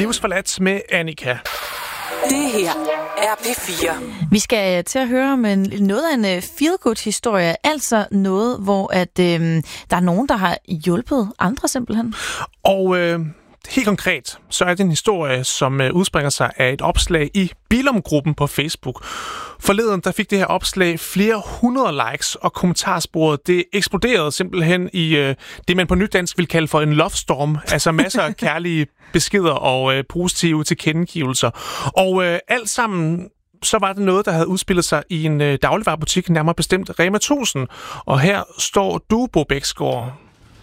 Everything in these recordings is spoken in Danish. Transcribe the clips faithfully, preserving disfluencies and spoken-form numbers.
Livsforladt med Annika. Det her er P fire. Vi skal til at høre om en, noget af en feel-good-historie. Altså noget, hvor at, øh, der er nogen, der har hjulpet andre simpelthen. Og øh, helt konkret, så er det en historie, som øh, udspringer sig af et opslag i Billum-gruppen på Facebook. Forleden der fik det her opslag flere hundrede likes, og kommentarsporet det eksploderede simpelthen i øh, det, man på nydansk vil kalde for en love storm. Altså masser af kærlige beskeder og øh, positive tilkendegivelser. Og øh, alt sammen, så var det noget, der havde udspillet sig i en øh, dagligvarebutik, nærmere bestemt Rema tusind. Og her står du, Bo Bæksgaard.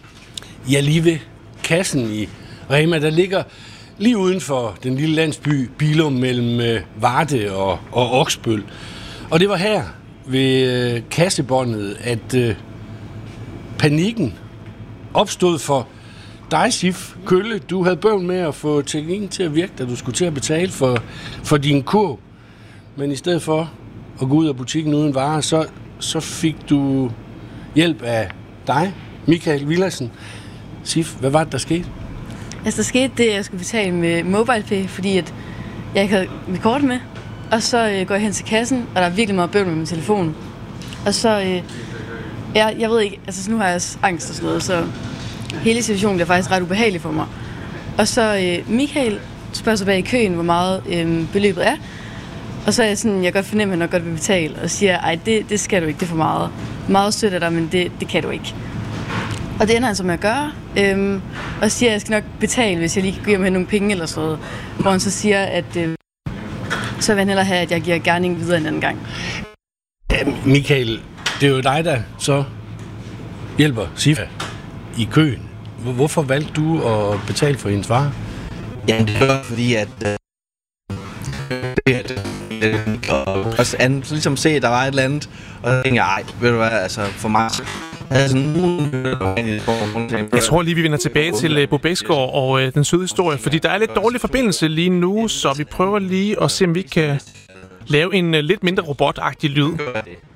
Ja, lige ved kassen i Rema, der ligger lige uden for den lille landsby Billum mellem øh, Varde og, og Oksbøl. Og det var her ved øh, kassebåndet, at øh, panikken opstod for dig, Sif Kølle. Du havde bøvl med at få teknikken til at virke, da du skulle til at betale for, for din kurv. Men i stedet for at gå ud af butikken uden varer, så, så fik du hjælp af dig, Michael Villadsen. Sif, hvad var det, der skete? Altså, der skete det, at jeg skulle betale med MobilePay, fordi at jeg ikke havde mit kort med. Og så øh, går jeg hen til kassen, og der er virkelig meget bøvl med min telefon. Og så, øh, jeg, jeg ved ikke, altså nu har jeg angst og sådan noget, så hele situationen bliver faktisk ret ubehagelig for mig. Og så øh, Michael spørger så bag i køen, hvor meget øh, beløbet er. Og så er jeg sådan, jeg kan godt fornemme, at han nok godt vil betale, og siger, ej, det, det skal du ikke, det er for meget. Meget sødt af dig, men det, det kan du ikke. Og det ender han så med at gøre, øhm, og siger, at jeg skal nok betale, hvis jeg lige kan give ham nogle penge eller sådan noget. Hvor han så siger, at øh, så vil han hellere have, at jeg giver gerningen videre en anden gang. Ja, Michael, det er jo dig, der så hjælper Sif i køen. Hvorfor valgte du at betale for hendes varer? Ja, det var fordi, at øh, og også an, så ligesom se, at der var et eller andet, og så tænkte jeg, ej, ved du hvad, altså for mig, jeg tror lige, vi vender tilbage til uh, Bo Bæksgaard og uh, den søde historie, fordi der er lidt dårlig forbindelse lige nu, så vi prøver lige at se, om vi kan lave en uh, lidt mindre robotagtig lyd.